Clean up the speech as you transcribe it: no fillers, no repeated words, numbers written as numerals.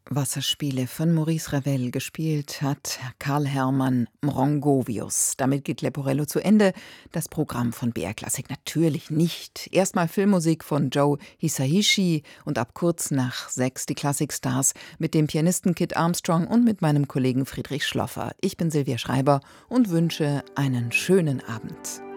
Wasserspiele von Maurice Ravel, gespielt hat Karl Hermann Mrongovius. Damit geht Leporello zu Ende. Das Programm von BR Klassik natürlich nicht. Erstmal Filmmusik von Joe Hisaishi und ab kurz nach 6 die Klassikstars mit dem Pianisten Kit Armstrong und mit meinem Kollegen Friedrich Schloffer. Ich bin Silvia Schreiber und wünsche einen schönen Abend.